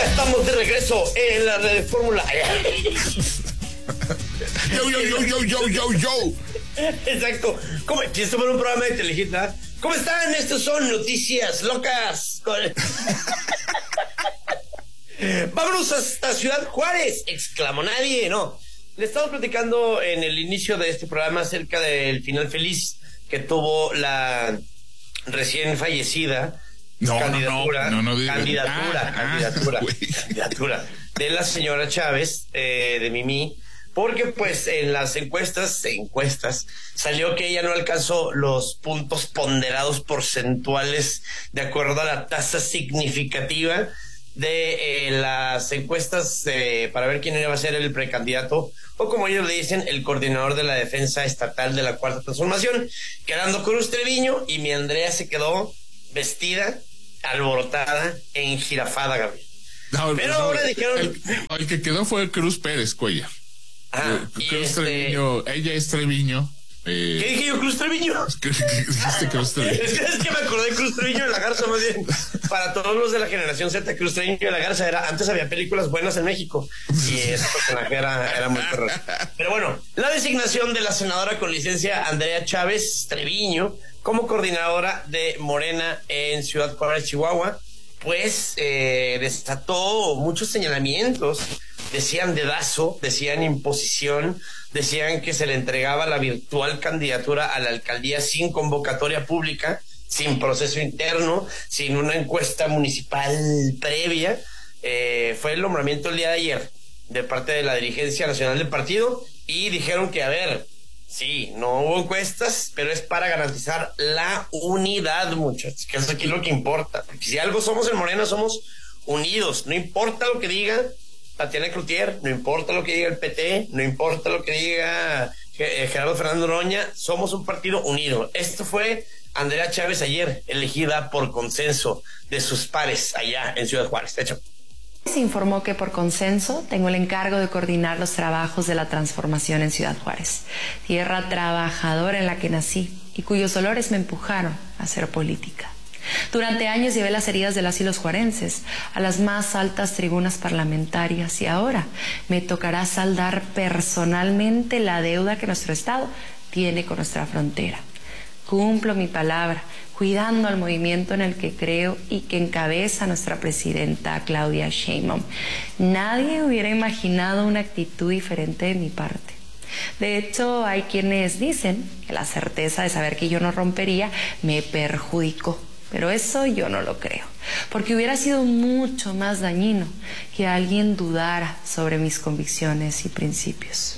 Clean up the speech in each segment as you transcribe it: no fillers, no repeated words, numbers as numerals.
Estamos de regreso en la red de Fórmula. Yo. Exacto. Esto fue un programa de Telehit. ¿Cómo están? Estos son noticias locas. Vámonos hasta Ciudad Juárez, exclamó nadie, ¿no? Le estamos platicando en el inicio de este programa acerca del final feliz que tuvo la recién fallecida candidatura de la señora Chávez, de Mimi, porque pues en las encuestas salió que ella no alcanzó los puntos ponderados porcentuales de acuerdo a la tasa significativa de las encuestas para ver quién iba a ser el precandidato, o como ellos le dicen, el coordinador de la defensa estatal de la Cuarta Transformación, quedando Cruz Treviño, y mi Andrea se quedó vestida, alborotada, enjirafada, Gabriel. Pero ahora dijeron... El que quedó fue Cruz Pérez Cuellar. Cruz Treviño, ella es Treviño. ¿Qué dije yo, Cruz Treviño? Dijiste Cruz Treviño. Es que me acordé de Cruz Treviño de la Garza, más bien. Para todos los de la generación Z, Cruz Treviño de la Garza era... Antes había películas buenas en México y ese personaje era muy perro. Pero bueno, la designación de la senadora con licencia Andrea Chávez Treviño como coordinadora de Morena en Ciudad Juárez, Chihuahua, pues desató muchos señalamientos. Decían dedazo, decían imposición, decían que se le entregaba la virtual candidatura a la alcaldía sin convocatoria pública, sin proceso interno, sin una encuesta municipal previa. Fue el nombramiento el día de ayer de parte de la dirigencia nacional del partido, y dijeron que, a ver, sí, no hubo encuestas, pero es para garantizar la unidad, muchachos, que es aquí lo que importa. Porque si algo somos en Morena, somos unidos. No importa lo que diga Tatiana Cloutier, no importa lo que diga el PT, no importa lo que diga Gerardo Fernando Noroña, somos un partido unido. Esto fue Andrea Chávez ayer, elegida por consenso de sus pares allá en Ciudad Juárez. De hecho, se informó que por consenso tengo el encargo de coordinar los trabajos de la transformación en Ciudad Juárez, tierra trabajadora en la que nací y cuyos dolores me empujaron a hacer política. Durante años llevé las heridas de las y los juarenses a las más altas tribunas parlamentarias, y ahora me tocará saldar personalmente la deuda que nuestro Estado tiene con nuestra frontera. Cumplo mi palabra, cuidando al movimiento en el que creo y que encabeza nuestra presidenta Claudia Sheinbaum. Nadie hubiera imaginado una actitud diferente de mi parte. De hecho, hay quienes dicen que la certeza de saber que yo no rompería me perjudicó. Pero eso yo no lo creo, porque hubiera sido mucho más dañino que alguien dudara sobre mis convicciones y principios.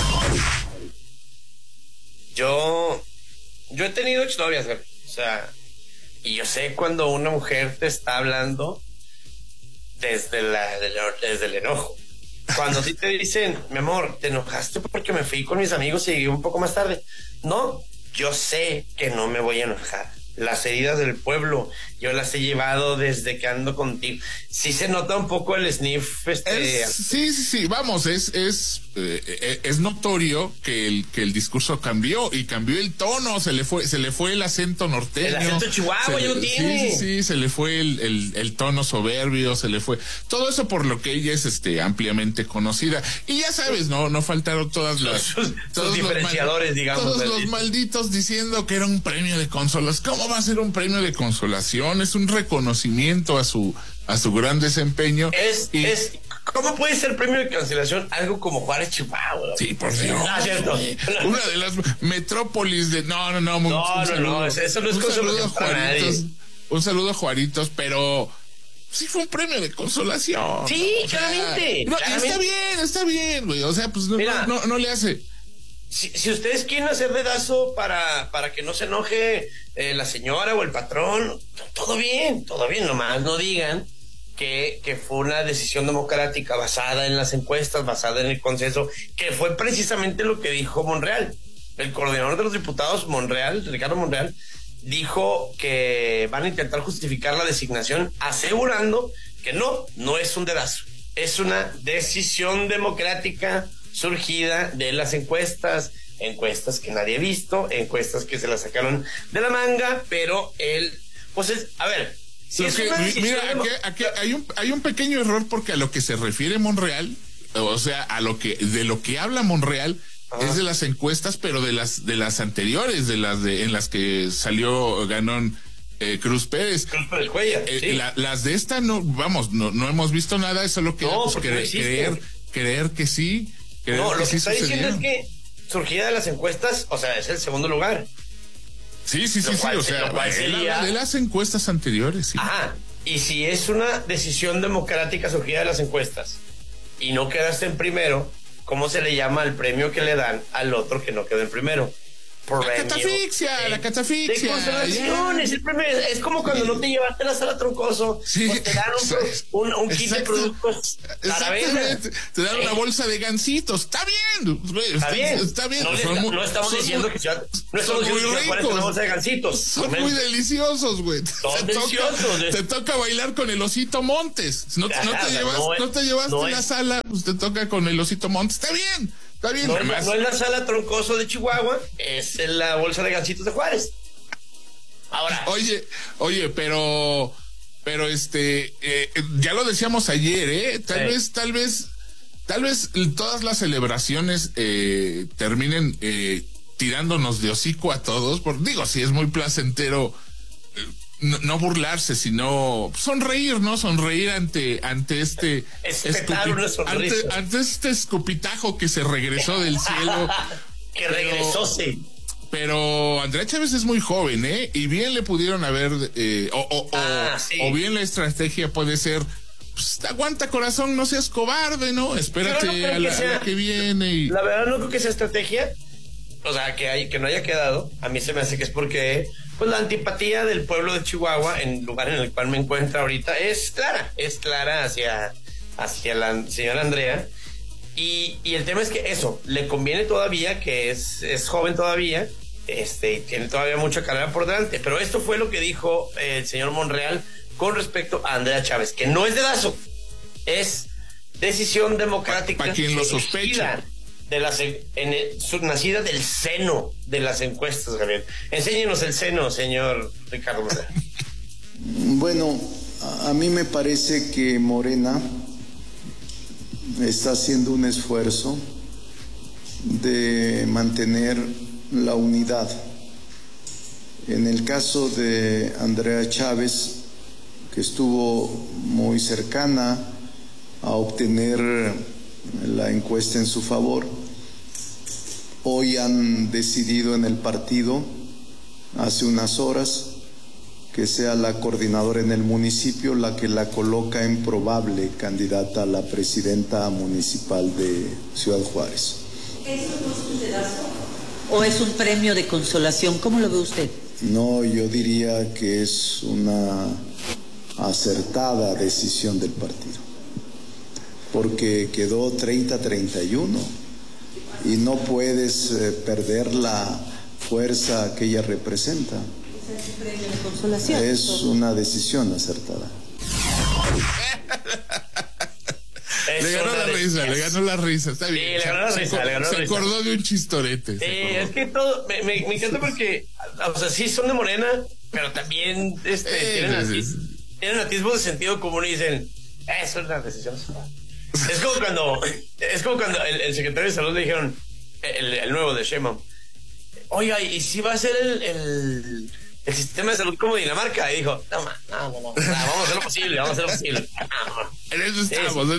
Yo he tenido exnovias, o sea, y yo sé cuando una mujer te está hablando desde el enojo. Cuando sí te dicen, mi amor, te enojaste porque me fui con mis amigos y llegué un poco más tarde. No, yo sé que no me voy a enojar. Las heridas del pueblo, yo las he llevado desde que ando contigo. Sí se nota un poco el sniff. Sí, vamos, es notorio que el discurso cambió, y cambió el tono, se le fue el acento norteño. El acento chihuahua ya no tiene. Sí, se le fue el tono soberbio, se le fue todo eso, por lo que ella es ampliamente conocida. Y ya sabes, no faltaron todos diferenciadores, digamos. Todos los malditos diciendo que era un premio de consolación. ¿Cómo va a ser un premio de consolación? Es un reconocimiento a su gran desempeño. ¿Cómo puede ser premio de cancelación algo como Juárez, Chihuahua? Sí, por Dios. No, cierto. Una de las metrópolis de... No, eso no es consolación para nadie. Un saludo a Juaritos, pero... sí fue un premio de consolación. Sí, claramente. Está bien, güey. O sea, pues no le hace... Si ustedes quieren hacer dedazo para que no se enoje la señora o el patrón, todo bien, nomás no digan que fue una decisión democrática basada en las encuestas, basada en el consenso, que fue precisamente lo que dijo Monreal. El coordinador de los diputados, Ricardo Monreal, dijo que van a intentar justificar la designación asegurando que no es un dedazo, es una decisión democrática surgida de las encuestas que nadie ha visto, encuestas que se las sacaron de la manga, pero él, pues a ver, Si es que, una decisión mira, aquí hay un pequeño error, porque a lo que se refiere Monreal, o sea, de lo que habla Monreal, es de las encuestas, pero de las anteriores, en las que ganó Cruz Pérez. Cruz Pérez Cuellar, sí. Las de esta no hemos visto nada, eso es lo que creer que sí. No, lo que sí está diciendo es que surgida de las encuestas, o sea, es el segundo lugar. Sí, o sea, de las encuestas anteriores, sí. Ajá, y si es una decisión democrática surgida de las encuestas y no quedaste en primero, ¿cómo se le llama al premio que le dan al otro que no quedó en primero? La catafixia. De consolación, es el premio. Es como cuando no te llevaste la sala Troncoso, pues te dan un kit de productos. Exactamente. Te dan una bolsa de gansitos. Está bien. Está bien. No estamos diciendo que una bolsa de gansitos. Son muy deliciosos, güey. Son deliciosos. Te toca bailar con el Osito Montes. No te llevaste la sala, pues te toca con el Osito Montes. Está bien. No es la sala Troncoso de Chihuahua, es la bolsa de gansitos de Juárez. Ahora. Oye, pero ya lo decíamos ayer, tal vez todas las celebraciones terminen tirándonos de hocico a todos, sí es muy placentero no burlarse, sino sonreír, ¿no? Sonreír ante este ante este escupitajo que se regresó del cielo. Regresó, sí. Pero Andrea Chávez es muy joven, y bien le pudieron haber sí. O bien la estrategia puede ser, pues, aguanta, corazón, no seas cobarde, ¿no? Espérate a la que viene. La verdad no creo que sea estrategia, o sea, que no haya quedado. A mí se me hace que es porque pues la antipatía del pueblo de Chihuahua, en el lugar en el cual me encuentro ahorita, es clara hacia la señora Andrea. Y el tema es que eso, le conviene todavía, que es joven todavía, tiene todavía mucha carrera por delante. Pero esto fue lo que dijo el señor Monreal con respecto a Andrea Chávez, que no es dedazo, es decisión democrática. Para quien lo sospecha. Nacida del seno de las encuestas, Gabriel. Enséñenos el seno, señor Ricardo Monreal. Bueno, a mí me parece que Morena está haciendo un esfuerzo de mantener la unidad. En el caso de Andrea Chávez, que estuvo muy cercana a obtener la encuesta en su favor, hoy han decidido en el partido, hace unas horas, que sea la coordinadora en el municipio la que la coloca en probable candidata a la presidenta municipal de Ciudad Juárez. ¿Eso no es un dedazo o es un premio de consolación? ¿Cómo lo ve usted? No, yo diría que es una acertada decisión del partido, porque quedó 30-31 y no puedes perder la fuerza que ella representa. Es un premio de consolación. Es una decisión acertada. Le ganó la risa, está bien. Sí, le ganó la risa. Se acordó de un chistorete. Es que todo, me encanta porque, o sea, sí son de Morena, pero también tienen atisbos de sentido común y dicen, eso es una decisión. Es como cuando el secretario de salud le dijeron, el nuevo de Sheinbaum, oiga, ¿y si va a ser el sistema de salud como Dinamarca? Y dijo, no, vamos a hacer lo posible. En eso estamos.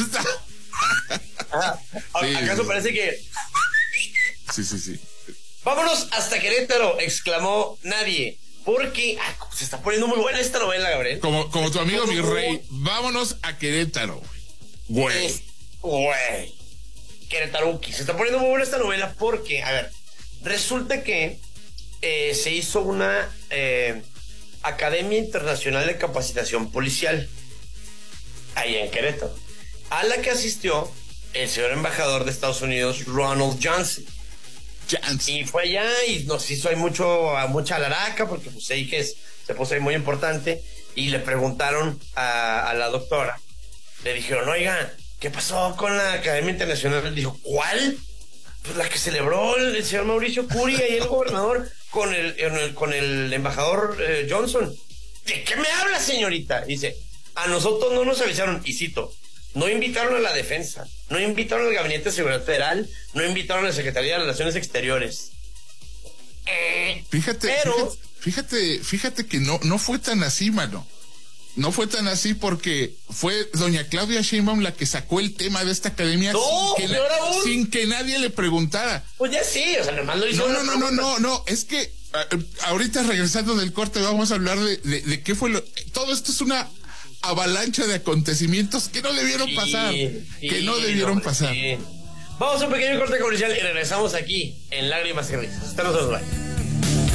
¿Acaso parece que? Sí. Vámonos hasta Querétaro, exclamó nadie. Porque se está poniendo muy buena esta novela, Gabriel. Como tu amigo mi rey, vámonos a Querétaro. Güey. Querétaruki. Se está poniendo muy buena esta novela porque, a ver, resulta que se hizo una Academia Internacional de Capacitación Policial allá en Querétaro, a la que asistió el señor embajador de Estados Unidos, Ronald Johnson. Y fue allá y nos hizo ahí mucha alaraca, porque pues ahí se puso ahí muy importante, y le preguntaron a la doctora, le dijeron, oiga, ¿qué pasó con la Academia Internacional? Él dijo, ¿cuál? Pues la que celebró el señor Mauricio Curi y el gobernador con el embajador Johnson. ¿de qué me habla, señorita? Dice, a nosotros no nos avisaron, y cito, no invitaron a la defensa, no invitaron al Gabinete de Seguridad Federal, no invitaron a la Secretaría de Relaciones Exteriores. Fíjate que no fue tan así, mano. No fue tan así porque fue doña Claudia Sheinbaum la que sacó el tema de esta academia sin que nadie le preguntara. Pues ya sí, o sea, nomás lo hizo. No, es que ahorita regresando del corte vamos a hablar de qué fue todo esto es una avalancha de acontecimientos que no debieron pasar. Vamos a un pequeño corte comercial y regresamos aquí en Lágrimas y Risas. Hasta nosotros, bye.